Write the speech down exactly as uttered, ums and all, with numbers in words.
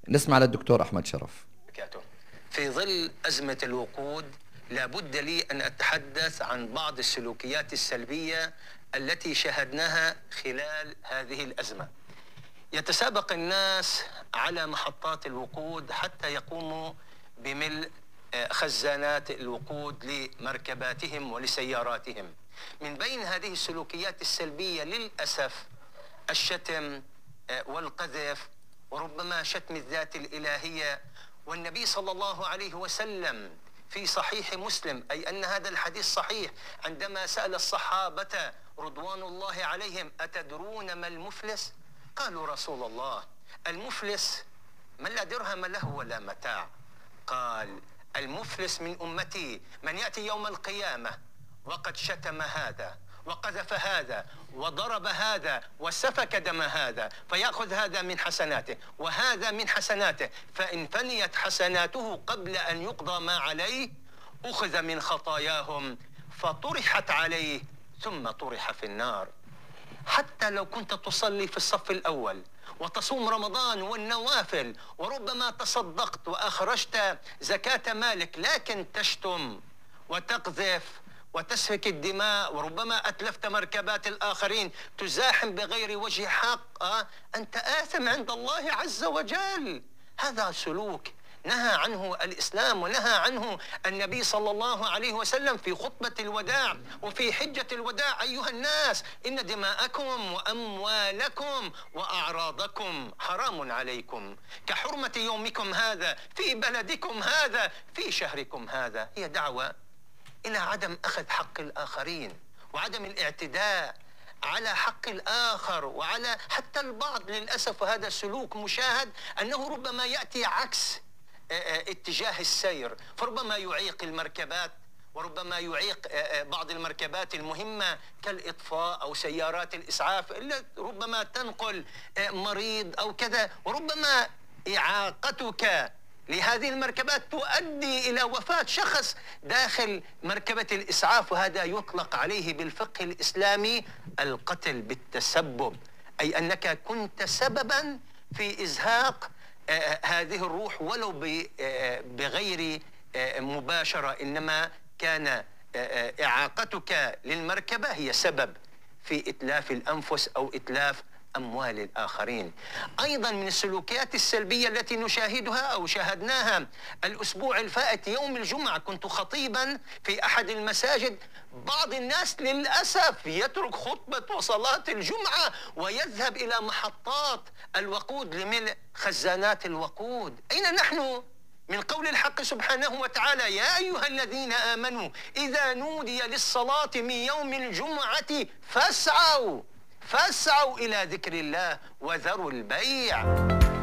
نسمع للدكتور أحمد شرف. في ظل أزمة الوقود لابد لي أن أتحدث عن بعض السلوكيات السلبية التي شاهدناها خلال هذه الأزمة. يتسابق الناس على محطات الوقود حتى يقوموا بملء خزانات الوقود لمركباتهم ولسياراتهم. من بين هذه السلوكيات السلبية للأسف الشتم والقذف وربما شتم الذات الإلهية. والنبي صلى الله عليه وسلم في صحيح مسلم، أي أن هذا الحديث صحيح، عندما سأل الصحابة رضوان الله عليهم: أتدرون ما المفلس؟ قالوا: رسول الله، المفلس من لا درهم له ولا متاع. قال: المفلس من أمتي من يأتي يوم القيامة وقد شتم هذا وقذف هذا وضرب هذا وسفك دم هذا، فيأخذ هذا من حسناته وهذا من حسناته، فإن فنيت حسناته قبل أن يقضى ما عليه أخذ من خطاياهم فطرحت عليه ثم طرح في النار. حتى لو كنت تصلي في الصف الأول وتصوم رمضان والنوافل وربما تصدقت وأخرجت زكاة مالك، لكن تشتم وتقذف وتسفك الدماء وربما أتلفت مركبات الآخرين، تزاحم بغير وجه حق، أه؟ أنت آثم عند الله عز وجل. هذا سلوك نهى عنه الإسلام ونهى عنه النبي صلى الله عليه وسلم في خطبة الوداع وفي حجة الوداع: أيها الناس، إن دماءكم وأموالكم وأعراضكم حرام عليكم كحرمة يومكم هذا في بلدكم هذا في شهركم هذا. هي دعوة إلى عدم أخذ حق الآخرين وعدم الاعتداء على حق الآخر وعلى حتى البعض. للأسف هذا سلوك مشاهد أنه ربما يأتي عكس اتجاه السير، فربما يعيق المركبات وربما يعيق بعض المركبات المهمة كالإطفاء أو سيارات الإسعاف، ربما تنقل مريض أو كذا، وربما إعاقتك لهذه المركبات تؤدي إلى وفاة شخص داخل مركبة الإسعاف، وهذا يطلق عليه بالفقه الإسلامي القتل بالتسبب، أي أنك كنت سببا في إزهاق هذه الروح ولو بغير مباشرة، إنما كان إعاقتك للمركبة هي سبب في إتلاف الأنفس أو إتلاف أموال الآخرين. أيضا من السلوكيات السلبية التي نشاهدها أو شاهدناها الأسبوع الفائت يوم الجمعة، كنت خطيبا في أحد المساجد، بعض الناس للأسف يترك خطبة وصلاة الجمعة ويذهب إلى محطات الوقود لملء خزانات الوقود. أين نحن من قول الحق سبحانه وتعالى: يا أيها الذين آمنوا إذا نودي للصلاة من يوم الجمعة فاسعوا فاسعوا إلى ذكر الله وذروا البيع.